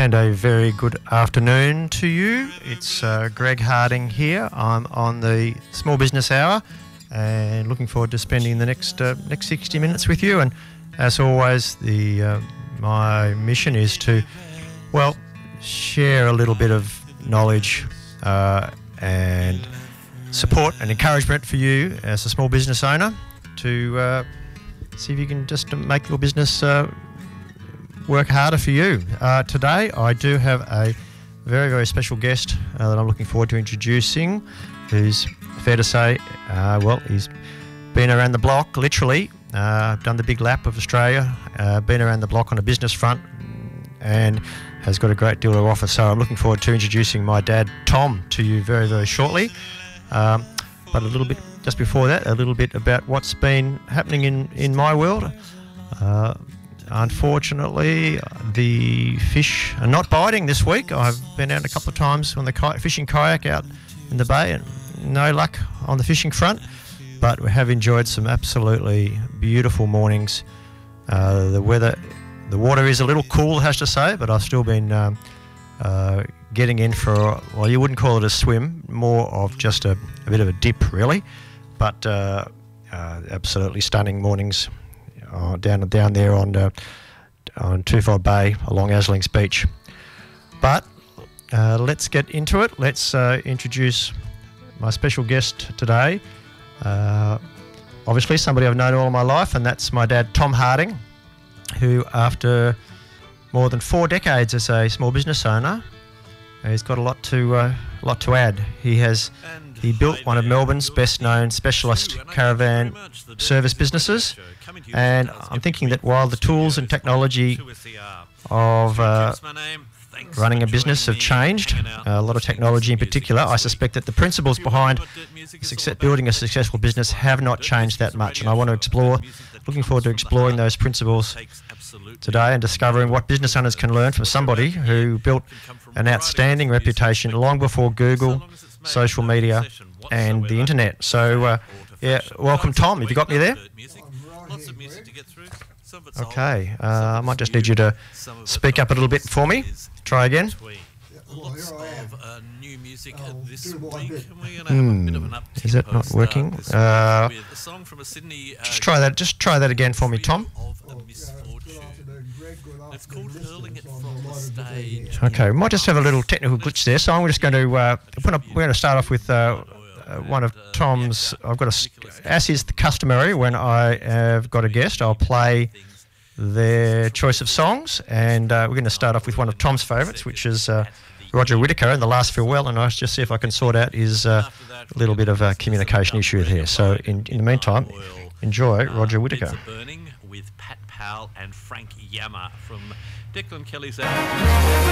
And a very good afternoon to you. It's Greg Harding here. I'm on the Small Business Hour and looking forward to spending the next 60 minutes with you. And as always, my mission is to, share a little bit of knowledge and support and encouragement for you as a small business owner to see if you can just make your business work harder for you. Today I do have a very, very special guest that I'm looking forward to introducing, who's fair to say, he's been around the block, literally, done the big lap of Australia, been around the block on a business front, and has got a great deal to offer. So I'm looking forward to introducing my dad, Tom, to you very, very shortly. But a little bit, just before that, a little bit about what's been happening in my world. Unfortunately, the fish are not biting this week. I've been out a couple of times on the fishing kayak out in the bay, and no luck on the fishing front. But we have enjoyed some absolutely beautiful mornings. The water is a little cool, I have to say, but I've still been getting in for, you wouldn't call it a swim, more of just a bit of a dip, really. But absolutely stunning mornings. Down there on Twofold Bay along Aslings Beach. But let's get into it. Let's introduce my special guest today. Obviously somebody I've known all my life, and that's my dad, Tom Harding, who after more than 4 decades as a small business owner, he's got a lot to add. He built one of Melbourne's best-known specialist caravan service businesses, and I'm thinking that while the tools and technology of running a business have changed, a lot of technology in particular, I suspect that the principles behind building a successful business have not changed that much, and I want to looking forward to exploring those principles today and discovering what business owners can learn from somebody who built an outstanding reputation long before Google, social media and the internet. So welcome, Tom. Have you got me there? Okay, I might just need you to speak up a little bit for me. Try again. Is it not working? Just try that again for me, Tom. It's called hurling it from the stage. Okay, we might just have a little technical glitch there, so I'm just going to we're going to start off with one of Tom's. As is the customary when I have got a guest, I'll play their choice of songs, and we're going to start off with one of Tom's favourites, which is Roger Whittaker and The Last Farewell, and I'll just see if I can sort out his little bit of a communication issue here. So in the meantime, enjoy Roger Whittaker. With Pat Powell and Frank Yammer from Declan Kelly's album.